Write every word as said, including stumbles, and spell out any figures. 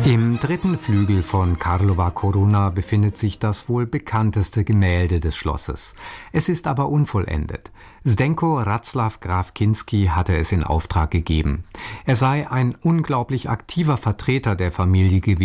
Im dritten Flügel von Karlova Coruna befindet sich das wohl bekannteste Gemälde des Schlosses. Es ist aber unvollendet. Zdenko Václav Graf Kinský hatte es in Auftrag gegeben. Er sei ein unglaublich aktiver Vertreter der Familie gewesen